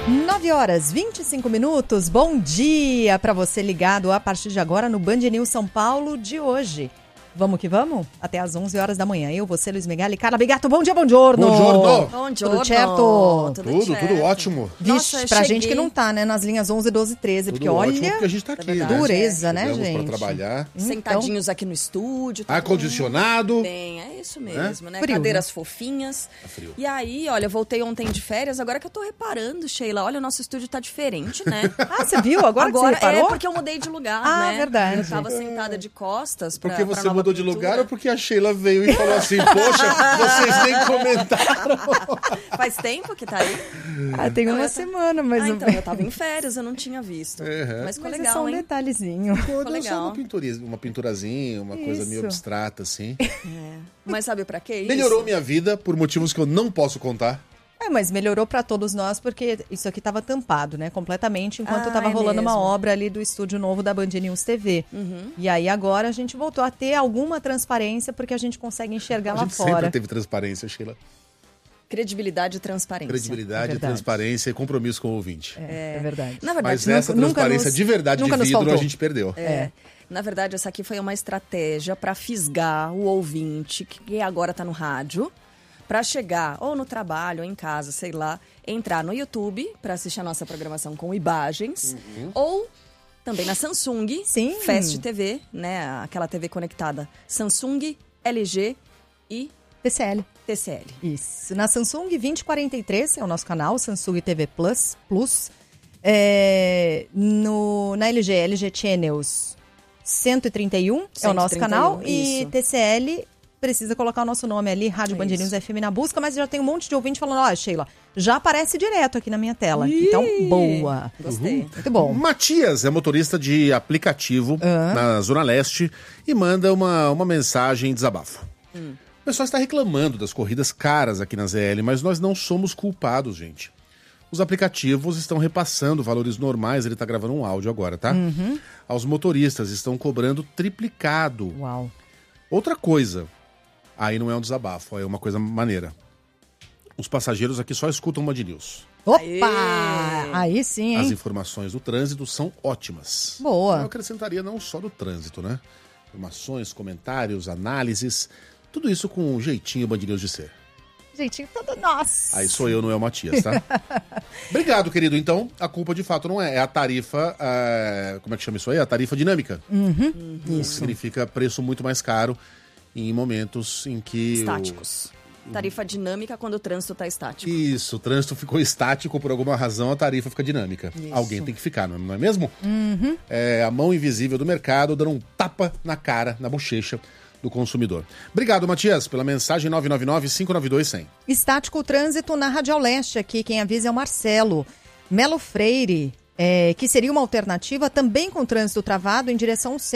9h25. Bom dia para você ligado a partir de agora no Band News São Paulo de hoje. Vamos que vamos? Até às 11 horas da manhã. Eu, você, Luiz Megali, Carla Bigato. Bom dia, bom giorno. Bom giorno. Tudo certo? Tudo ótimo. Vixe, Nossa, pra cheguei. gente que não tá, né? Nas linhas 11, 12 e 13. Tudo Porque ótimo, olha, porque a gente tá aqui, né? dureza, né, Chegamos gente? pra trabalhar. Sentadinhos aqui no estúdio. tá Ar-condicionado. bem, é isso mesmo, né? Frio, Cadeiras fofinhas. Tá frio. E aí, olha, eu voltei ontem de férias, agora que eu tô reparando, Sheila, olha, o nosso estúdio tá diferente, né? Ah, você viu? Agora que você reparou? É porque eu mudei de lugar, Ah, né? verdade. Eu tava sentada de costas pra Porque pra você nova mudou de pintura. lugar ou porque a Sheila veio e falou assim, poxa, vocês nem comentaram. Faz tempo que tá aí? Ah, tem uma semana, mas... Então, eu tava em férias, eu não tinha visto. Uhum. Mas ficou Mas é legal, só um hein? detalhezinho. Pô, deu só legal. uma pinturazinha, uma coisa meio Isso. abstrata, assim. Mas sabe pra quê isso? Melhorou minha vida por motivos que eu não posso contar. É, mas melhorou pra todos nós, porque isso aqui tava tampado, né? Completamente, enquanto Ah, tava é rolando uma mesmo. obra ali do estúdio novo da Band News TV. E aí agora a gente voltou a ter alguma transparência, porque a gente consegue enxergar A lá gente sempre fora. teve transparência, Sheila. Credibilidade e transparência. Credibilidade, É verdade. transparência e compromisso com o ouvinte. É verdade. Na verdade, Mas essa transparência nos- de verdade de nunca nos vidro a faltou. gente perdeu. Na verdade, essa aqui foi uma estratégia para fisgar o ouvinte que agora tá no rádio, para chegar ou no trabalho ou em casa, sei lá, entrar no YouTube para assistir a nossa programação com imagens, ou também na Samsung, Sim. Fast TV, né, aquela TV conectada Samsung, LG e TCL. TCL. Isso. Na Samsung 2043 é o nosso canal, Samsung TV Plus. Na LG Channels 131 é o nosso 131, canal. E isso. TCL precisa colocar o nosso nome ali, Rádio Band News FM na busca, mas já tem um monte de ouvinte falando, ó, Sheila, já aparece direto aqui na minha tela. Então, boa. Gostei. Muito bom. Matias é motorista de aplicativo na Zona Leste e manda uma mensagem de desabafo. O pessoal está reclamando das corridas caras aqui na ZL, mas nós não somos culpados, gente. Os aplicativos estão repassando valores normais, ele está gravando um áudio agora, tá? Aos motoristas, estão cobrando triplicado. Uau. Outra coisa, aí não é um desabafo, é uma coisa maneira. Os passageiros aqui só escutam Band News. Opa! Aê! Aí sim, As hein? informações do trânsito são ótimas. Boa. Eu acrescentaria não só do trânsito, né? Informações, comentários, análises, tudo isso com um jeitinho Band News de ser. Jeitinho todo nosso. Aí sou eu, não é o Matias, tá? Obrigado, querido. Então, a culpa de fato não é a tarifa, como é que chama isso aí? A tarifa dinâmica. Isso. Significa preço muito mais caro em momentos em que... Estáticos. Tarifa dinâmica quando o trânsito tá estático. Isso, o trânsito ficou estático, por alguma razão a tarifa fica dinâmica. Alguém tem que ficar, não é mesmo? É a mão invisível do mercado dando um tapa na cara, na bochecha do consumidor. Obrigado, Matias, pela mensagem 999-592-100. Estático o trânsito na Radial Leste aqui, quem avisa é o Marcelo. Melo Freire, que seria uma alternativa também com trânsito travado em direção ao